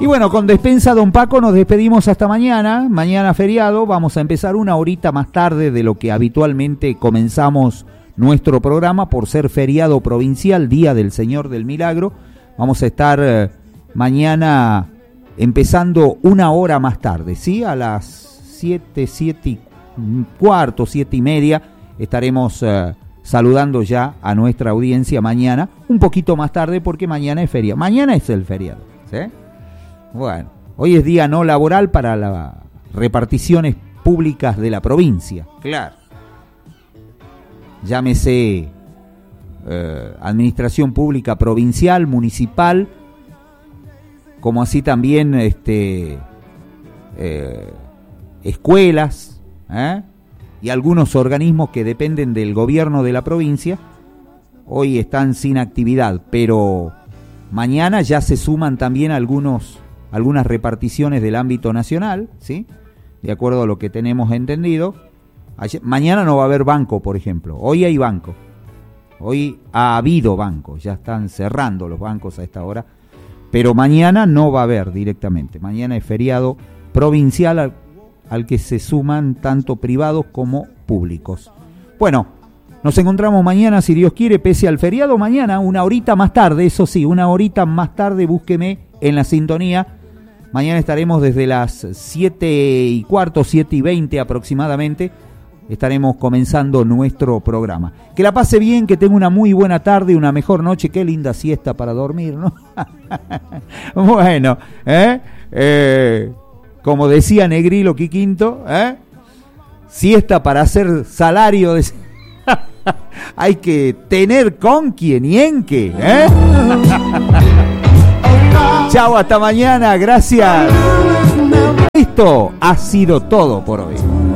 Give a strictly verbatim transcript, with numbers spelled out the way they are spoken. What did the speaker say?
Y bueno, con Despensa Don Paco nos despedimos hasta mañana. Mañana feriado, vamos a empezar una horita más tarde de lo que habitualmente comenzamos nuestro programa por ser feriado provincial, Día del Señor del Milagro. Vamos a estar eh, mañana empezando una hora más tarde, ¿sí? A las siete, siete y cuarto, siete y media estaremos eh, saludando ya a nuestra audiencia mañana, un poquito más tarde porque mañana es feriado. Mañana es el feriado, ¿sí? Bueno, hoy es día no laboral para las reparticiones públicas de la provincia, claro. Llámese eh, administración pública provincial, municipal, como así también este, eh, escuelas, ¿eh? Y algunos organismos que dependen del gobierno de la provincia, hoy están sin actividad, pero mañana ya se suman también algunos, algunas reparticiones del ámbito nacional, ¿sí? De acuerdo a lo que tenemos entendido. Ayer, mañana no va a haber banco, por ejemplo. Hoy hay banco. Hoy ha habido banco. Ya están cerrando los bancos a esta hora. Pero mañana no va a haber directamente. Mañana es feriado provincial al, al que se suman tanto privados como públicos. Bueno, nos encontramos mañana, si Dios quiere, pese al feriado. Mañana, una horita más tarde, eso sí, una horita más tarde, búsqueme en la sintonía. Mañana estaremos desde las siete y cuarto, siete y veinte aproximadamente. Estaremos comenzando nuestro programa. Que la pase bien, que tenga una muy buena tarde, una mejor noche. Qué linda siesta para dormir, ¿no? Bueno, ¿eh? Eh, como decía Negrilo Quiquinto, ¿eh? Siesta para hacer salario de... Hay que tener con quien y en qué, ¿eh? Chao, hasta mañana, gracias. Esto ha sido todo por hoy.